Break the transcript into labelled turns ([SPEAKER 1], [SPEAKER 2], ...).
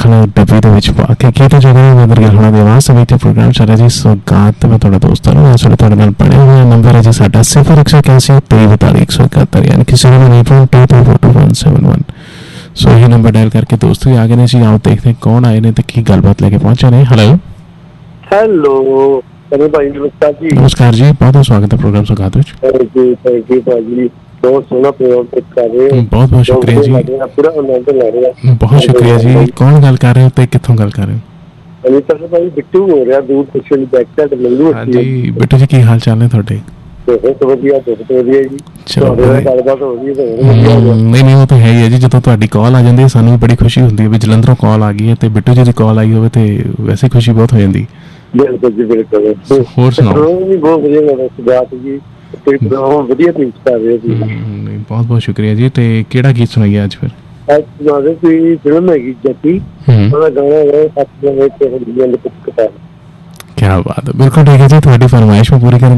[SPEAKER 1] ਰੱਖਣਾ ਡੱਬੇ ਦੇ ਵਿੱਚ ਪਾ ਕੇ ਕੀ ਤਾਂ ਜਗ੍ਹਾ ਬਦਲ ਗਿਆ ਹੋਣਾ ਦੀ ਆਵਾਜ਼ ਸਮੇਤ ਪ੍ਰੋਗਰਾਮ ਚੱਲ ਰਿਹਾ ਜੀ ਸੌਗਾਤ ਮੈਂ ਤੁਹਾਡਾ ਦੋਸਤਾਂ ਨੂੰ ਇਸ ਵੇਲੇ ਤੁਹਾਡੇ ਨਾਲ ਬਣਿਆ ਹੋਇਆ ਨੰਬਰ ਹੈ ਜੀ ਸਾਡਾ 0181 2342 ਯਾਨੀ ਕਿ 018224171 ਸੋ ਇਹ ਨੰਬਰ ਡਾਇਲ ਕਰਕੇ ਦੋਸਤ ਵੀ ਆ ਗਏ ਨੇ ਜੀ ਆਓ ਦੇਖਦੇ ਕੌਣ ਆਏ ਨੇ ਤੇ ਕੀ ਗੱਲਬਾਤ ਲੈ ਕੇ ਪਹੁੰਚੇ ਨੇ
[SPEAKER 2] ਹੈਲੋ ਭਾਈ ਨਮਸਕਾਰ ਜੀ।
[SPEAKER 1] ਨਮਸਕਾਰ ਜੀ ਬਹੁਤ ਸਵਾਗਤ ਹੈ ਪ੍ਰੋਗਰਾਮ ਸੌਗਾਤ ਵਿੱਚ।
[SPEAKER 2] ਥੈਂਕ ਯੂ ਭਾਜੀ ਬਹੁਤ ਸੋਹਣਾ ਪ੍ਰੋਗਰਾਮ ਕਰ ਰਹੇ ਹੋ।
[SPEAKER 1] ਬਹੁਤ ਬਹੁਤ ਸ਼ੁਕਰੀਆ ਜੀ
[SPEAKER 2] ਪੂਰਾ ਆਨੰਦ ਲੈ ਰਹੇ ਹੋ।
[SPEAKER 1] ਬਹੁਤ ਸ਼ੁਕਰੀਆ ਜੀ ਕੌਣ ਗੱਲ ਕਰ ਰਹੇ ਹੋ ਤੇ ਕਿੱਥੋਂ ਗੱਲ ਕਰ ਰਹੇ ਹੋ?
[SPEAKER 2] ਅਨੀਤਾ ਭਾਈ ਬਿੱਟੂ ਹੋ ਰਿਹਾ ਦੂਰ ਪਿਛਲੀ ਬੈਕ ਸਾਈਡ ਮੈਨੂੰ
[SPEAKER 1] ਹਾਂਜੀ ਬਿੱਟੂ ਜੀ ਕੀ ਹਾਲ ਚਾਲ ਨੇ ਤੁਹਾਡੇ?
[SPEAKER 2] ਬਹੁਤ ਵਧੀਆ ਜੀ।
[SPEAKER 1] ਚਲੋ
[SPEAKER 2] ਗੱਲਬਾਤ ਹੋ ਰਹੀ ਹੈ
[SPEAKER 1] ਨਹੀਂ ਉਹ ਤਾਂ ਹੈ ਹੀ ਹੈ ਜੀ ਜਦੋਂ ਤੁਹਾਡੀ ਕਾਲ ਆ ਜਾਂਦੀ ਹੈ ਸਾਨੂੰ ਬੜੀ ਖੁਸ਼ੀ ਹੁੰਦੀ ਹੈ ਵੀ ਜਲੰਧਰੋਂ ਕਾਲ ਆ ਗਈ ਹੈ ਤੇ ਬਿੱਟੂ ਜੀ ਦੀ ਕਾਲ ਆਈ ਹੋਵੇ ਤੇ ਵੈਸੇ ਖੁਸ਼ੀ ਬਹੁਤ ਹੋ ਜਾਂਦੀ।
[SPEAKER 2] ਬਿਲਕੁਲ ਜੀ ਬਿਲਕੁਲ।
[SPEAKER 1] ਹੋਰ ਸੁਣਾਓ?
[SPEAKER 2] ਬਹੁਤ ਵਧੀਆ ਬਾਤ ਜੀ ਵਧੀਆ ਪੇਸ਼ ਕਰ ਰਹੇ ਜੀ।
[SPEAKER 1] ਬਹੁਤ ਬਹੁਤ ਸ਼ੁਕਰੀਆ ਜੀ ਤੇ ਕਿਹੜਾ ਗੀਤ ਸੁਣਾਈਏ ਅੱਜ ਫਿਰ?
[SPEAKER 2] ਅੱਜ ਕੋਈ ਫਿਲਮ ਹੈਗੀ ਜੱਟੀ ਉਹਦਾ ਗਾਣਾ ਹੈ ਸੱਤ ਜਣੇ ਤੇ ਹੁੰਦੀਆਂ ਨੇ ਕੁਝ ਕਿਤਾਬ।
[SPEAKER 1] ਕੀ ਬਾਤ ਹੈ ਬਿਲਕੁਲ ਠੀਕ ਹੈ ਜੀ ਤੁਹਾਡੀ ਫਰਮਾਇਸ਼ ਮੈਂ ਪੂਰੀ ਕਰਾਂਗੇ।